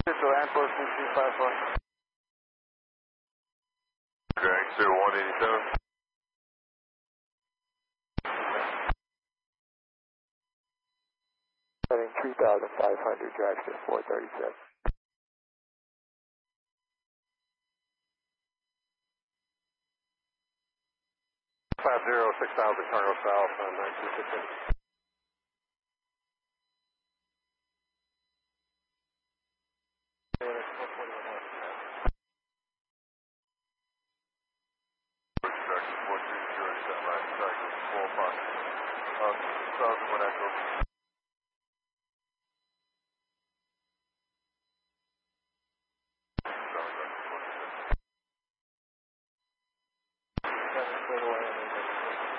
It's a land post 2351. Drag 0187. Heading 3,500, drive to 437. 50, 6,000 cargo south on 926.